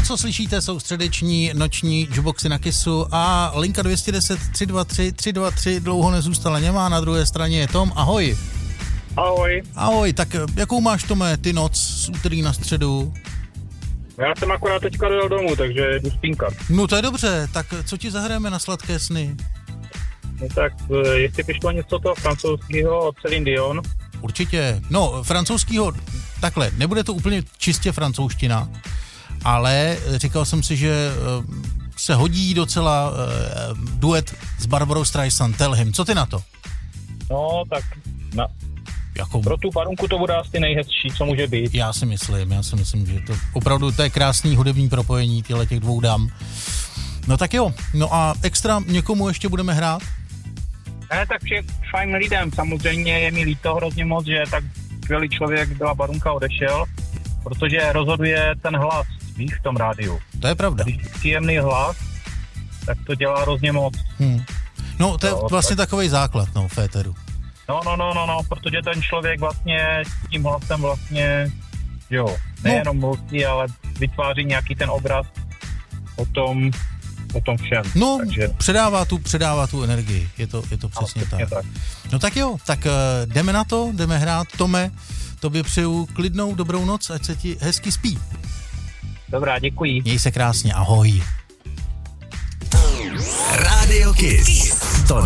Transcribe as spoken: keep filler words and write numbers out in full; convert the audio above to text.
co slyšíte, jsou středeční noční jukeboxy na Kissu a linka dvě jedna deset tři dva tři tři dva tři dlouho nezůstala němá, na druhé straně je Tom. Ahoj. Ahoj. Ahoj, tak jakou máš, Tome, ty noc z úterý na středu? Já jsem akorát teďka dojel domů, takže jdu spínkat. No to je dobře, tak co ti zahrajeme na sladké sny? No tak, jestli přišlo něco toho francouzského od Céline Dion. Určitě, no francouzskýho, takhle, nebude to úplně čistě francouzština, ale říkal jsem si, že se hodí docela uh, duet s Barbarou Streisand, Tell Him. Co ty na to? No tak, na, Jako... pro tu Barunku to bude asi nejhezčí, co může být. Já si myslím, já si myslím, že to opravdu to je krásný hudební propojení těchto těch dvou dám. No tak jo, no a extra někomu ještě budeme hrát? Ne, tak všem fajn lidem, samozřejmě je mi líto hrozně moc, že tak skvělý člověk byla Barunka odešel, protože rozhoduje ten hlas, víš, v tom rádiu. To je pravda. Když je příjemný hlas, tak to dělá hrozně moc. Hmm. No to je no, vlastně tak... takovej základ, no, v éteru. No, no, no, no, no, protože ten člověk vlastně tím hlasem vlastně, jo, nejenom no. mluví, ale vytváří nějaký ten obraz o tom, o tom všem. No, takže... předává tu, předává tu energii, je to, je to přesně no, tak. tak. No tak jo, tak uh, jdeme na to, jdeme hrát. Tome, tobě přeju klidnou dobrou noc, ať se ti hezky spí. Dobrá, děkuji. Měj se krásně, ahoj. Radio Kiss.